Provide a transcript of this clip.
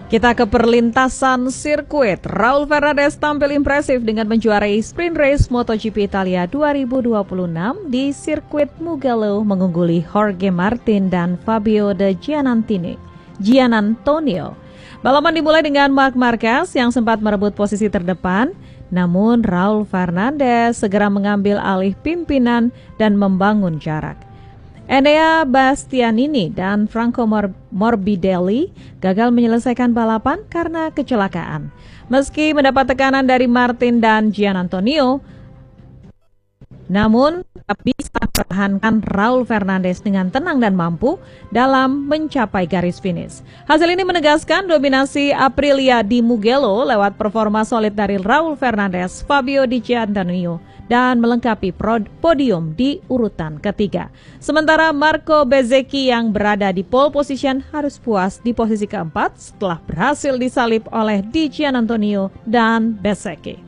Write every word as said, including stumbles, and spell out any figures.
Kita ke perlintasan sirkuit. Raul Fernandez tampil impresif dengan menjuarai sprint race MotoGP Italia dua ribu dua puluh enam di sirkuit Mugello, mengungguli Jorge Martin dan Fabio De Giannantini. Giannantonio. Balapan dimulai dengan Marc Marquez yang sempat merebut posisi terdepan, namun Raul Fernandez segera mengambil alih pimpinan dan membangun jarak. Enea Bastianini dan Franco Mor- Morbidelli gagal menyelesaikan balapan karena kecelakaan. Meski mendapat tekanan dari Martin dan Giannantonio, namun tak bisa mempertahankan Raul Fernandez dengan tenang dan mampu dalam mencapai garis finish. Hasil ini menegaskan dominasi Aprilia di Mugello lewat performa solid dari Raul Fernandez, Fabio Di Giannantonio, dan melengkapi podium di urutan ketiga. Sementara Marco Bezzecchi yang berada di pole position harus puas di posisi keempat setelah berhasil disalip oleh Di Giannantonio dan Bezzecchi.